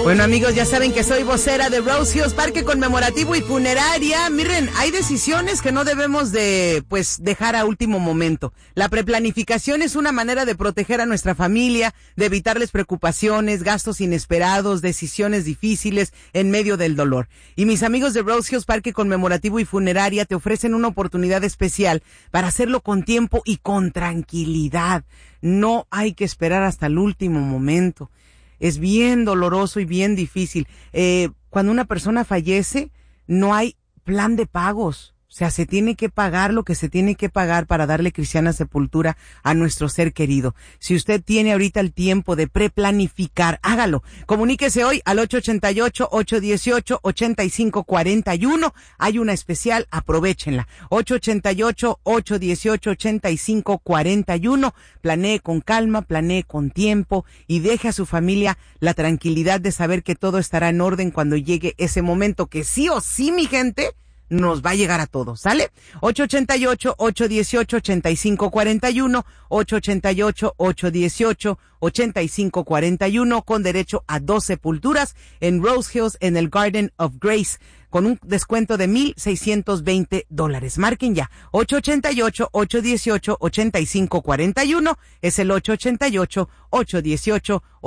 Bueno, amigos, ya saben que soy vocera de Rose Hills Parque Conmemorativo y Funeraria. Miren, hay decisiones que no debemos de, dejar a último momento. La preplanificación es una manera de proteger a nuestra familia, de evitarles preocupaciones, gastos inesperados, decisiones difíciles en medio del dolor. Y mis amigos de Rose Hills Parque Conmemorativo y Funeraria te ofrecen una oportunidad especial para hacerlo con tiempo y con tranquilidad. No hay que esperar hasta el último momento. Es bien doloroso y bien difícil. Cuando una persona fallece, no hay plan de pagos. O sea, se tiene que pagar lo que se tiene que pagar para darle cristiana sepultura a nuestro ser querido. Si usted tiene ahorita el tiempo de preplanificar, hágalo. Comuníquese hoy al 888-818-8541. Hay una especial, aprovéchenla. 888-818-8541. Planee con calma, planee con tiempo y deje a su familia la tranquilidad de saber que todo estará en orden cuando llegue ese momento que sí o sí, mi gente, nos va a llegar a todos, ¿sale? 888-818-8541, 888-818-8541, con derecho a 2 sepulturas en Rose Hills, en el Garden of Grace, con un descuento de $1,620. Marquen ya, 888-818-8541, es el 888-818-8541.